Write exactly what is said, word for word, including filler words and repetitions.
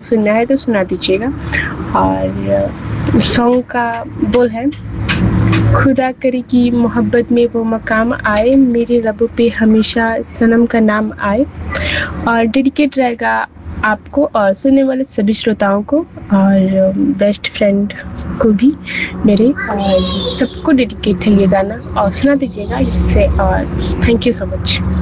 सुनना है तो सुना दीजिएगा। और सॉन्ग का बोल है, खुदा करे कि मोहब्बत में वो मकाम आए, मेरे लबों पे हमेशा सनम का नाम आए। और डेडिकेट रहेगा आपको और सुनने वाले सभी श्रोताओं को और बेस्ट फ्रेंड को भी मेरे, और सबको डेडिकेट है ये गाना और सुना दीजिएगा इससे। और थैंक यू सो मच।